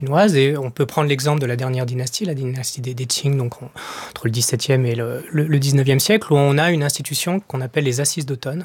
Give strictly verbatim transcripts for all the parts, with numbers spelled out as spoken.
chinoise. Et on peut prendre l'exemple de la dernière dynastie, la dynastie des, des Qing, donc on, entre le dix-septième et le, le, le dix-neuvième siècle, où on a une institution qu'on appelle les assises d'automne.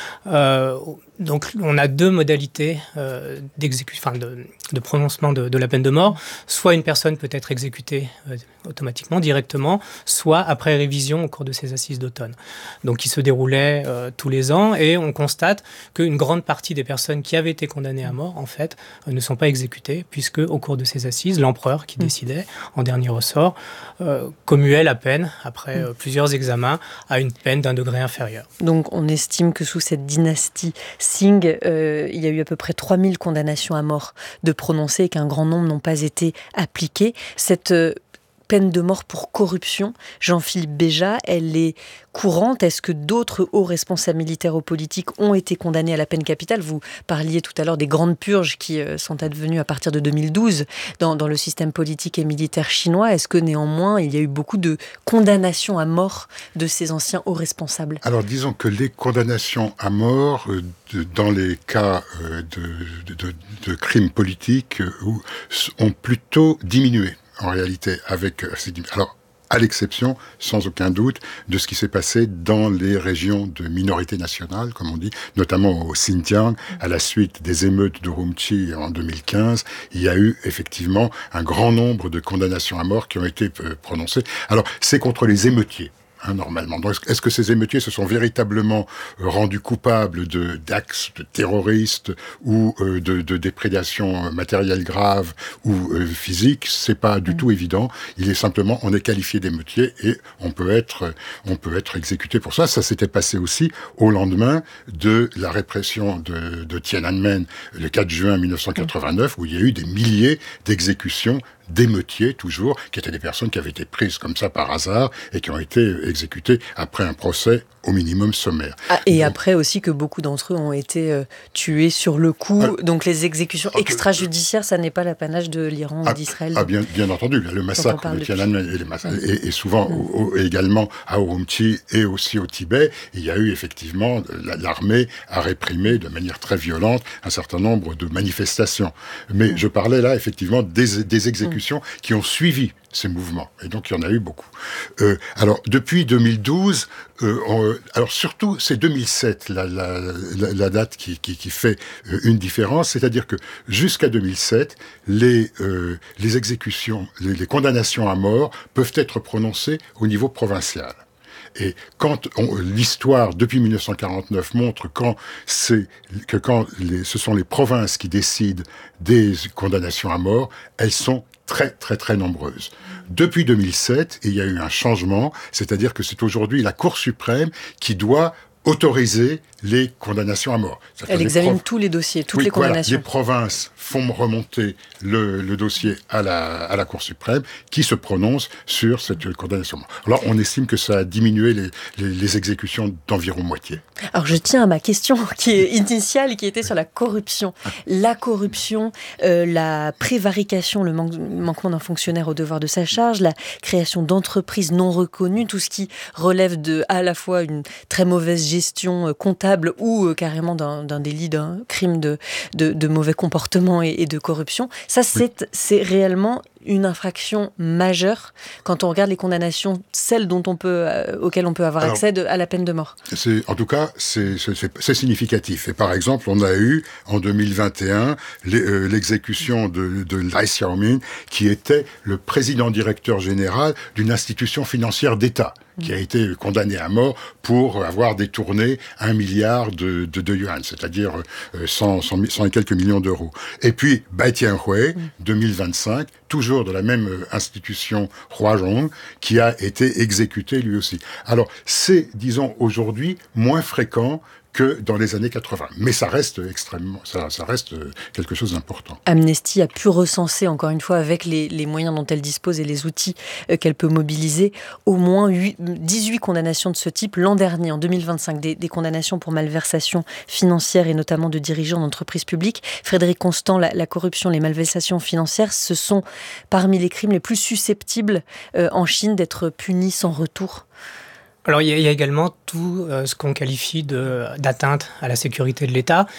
Euh, donc on a deux modalités euh, d'exécution, enfin de, de prononcement de, de la peine de mort. Soit une personne peut être exécutée euh, automatiquement, directement, soit après révision au cours de ces assises d'automne. Donc qui se déroulaient euh, tous les ans, et on constate qu'une grande partie des personnes qui avaient été condamnées à mort, en fait, euh, ne sont pas exécutées, puisque au cours de ces assises, l'empereur qui mmh. décidait, en dernier ressort, euh, commuait la peine, après euh, plusieurs examens, à une peine d'un degré inférieur. Donc on estime que sous cette dynastie Qing, euh, il y a eu à peu près trois mille condamnations à mort de prononcées et qu'un grand nombre n'ont pas été appliquées. Cette euh, peine de mort pour corruption, Jean-Philippe Béja, elle est courante. Est-ce que d'autres hauts responsables militaires ou politiques ont été condamnés à la peine capitale ? Vous parliez tout à l'heure des grandes purges qui euh, sont advenues à partir de deux mille douze dans, dans le système politique et militaire chinois. Est-ce que néanmoins, il y a eu beaucoup de condamnations à mort de ces anciens hauts responsables ? Alors disons que les condamnations à mort, euh, de, dans les cas euh, de, de, de crimes politiques, euh, ont plutôt diminué. En réalité, avec alors à l'exception, sans aucun doute, de ce qui s'est passé dans les régions de minorité nationale, comme on dit, notamment au Xinjiang, à la suite des émeutes de Urumqi en deux mille quinze, il y a eu effectivement un grand nombre de condamnations à mort qui ont été prononcées. Alors, c'est contre les émeutiers. Hein, normalement. Donc, est-ce que ces émeutiers se sont véritablement euh, rendus coupables de, d'actes de terroristes ou euh, de, de déprédations matérielles graves ou euh, physiques ? C'est pas du mmh. tout évident. Il est simplement, on est qualifié d'émeutier et on peut être, on peut être exécuté pour ça. Ça s'était passé aussi au lendemain de la répression de, de Tiananmen le quatre juin mille neuf cent quatre-vingt-neuf, mmh. où il y a eu des milliers d'exécutions d'émeutiers, toujours, qui étaient des personnes qui avaient été prises comme ça par hasard et qui ont été exécutées après un procès au minimum sommaire. Ah, et donc, après aussi que beaucoup d'entre eux ont été euh, tués sur le coup. Ah, donc les exécutions extrajudiciaires, ça n'est pas l'apanage de l'Iran ah, ou d'Israël. Ah, bien, bien entendu. Le massacre de Tiananmen et, les massacres, mmh. et, et souvent mmh. au, au, également à Urumqi et aussi au Tibet, il y a eu effectivement, l'armée a réprimé de manière très violente un certain nombre de manifestations. Mais mmh. je parlais là effectivement des, des exécutions mmh. qui ont suivi ces mouvements. Et donc, il y en a eu beaucoup. Euh, alors, depuis deux mille douze, euh, on, alors surtout, c'est deux mille sept, la, la, la, la date qui, qui, qui fait euh, une différence. C'est-à-dire que jusqu'à deux mille sept, les, euh, les exécutions, les, les condamnations à mort peuvent être prononcées au niveau provincial. Et quand on, l'histoire, depuis mille neuf cent quarante-neuf, montre quand c'est, que quand les, ce sont les provinces qui décident des condamnations à mort, elles sont très, très, très nombreuses. Depuis deux mille sept, il y a eu un changement, c'est-à-dire que c'est aujourd'hui la Cour suprême qui doit autoriser les condamnations à mort. C'est-à-dire Elle examine prov... tous les dossiers, toutes oui, les condamnations. Voilà, les provinces font remonter le, le dossier à la, à la Cour suprême qui se prononce sur cette condamnation à mort. Alors, on estime que ça a diminué les, les, les exécutions d'environ moitié. Alors, je tiens à ma question qui est initiale, qui était sur la corruption. La corruption, euh, la prévarication, le man- manquement d'un fonctionnaire au devoir de sa charge, la création d'entreprises non reconnues, tout ce qui relève de, à la fois une très mauvaise gestion comptable ou euh, carrément d'un, d'un délit, d'un crime de, de, de mauvais comportement et, et de corruption. Ça, c'est, oui. c'est réellement une infraction majeure quand on regarde les condamnations, celles dont on peut, euh, auxquelles on peut avoir Alors, accès de, à la peine de mort. C'est, en tout cas, c'est, c'est, c'est significatif. Et par exemple, on a eu en deux mille vingt et un les, euh, l'exécution de, de Lai Xiaoming, qui était le président-directeur général d'une institution financière d'État, qui a été condamné à mort pour avoir détourné un milliard de, de, de yuan, c'est-à-dire euh, cent, cent, cent et quelques millions d'euros. Et puis, Bai Tianhui, deux mille vingt-cinq, toujours de la même euh, institution Huazhong, qui a été exécuté lui aussi. Alors, c'est, disons, aujourd'hui, moins fréquent que dans les années quatre-vingts. Mais ça reste extrêmement, ça, ça reste quelque chose d'important. Amnesty a pu recenser, encore une fois, avec les, les moyens dont elle dispose et les outils euh, qu'elle peut mobiliser, au moins huit, dix-huit condamnations de ce type l'an dernier, en deux mille vingt-cinq, des, des condamnations pour malversation financière et notamment de dirigeants d'entreprises publiques. Frédéric Constant, la, la corruption, les malversations financières, ce sont parmi les crimes les plus susceptibles euh, en Chine d'être punis sans retour. Alors, il y, y a également tout euh, ce qu'on qualifie de, d'atteinte à la sécurité de l'État,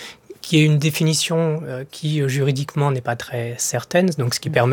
qui est une définition euh, qui juridiquement n'est pas très certaine, donc ce qui permet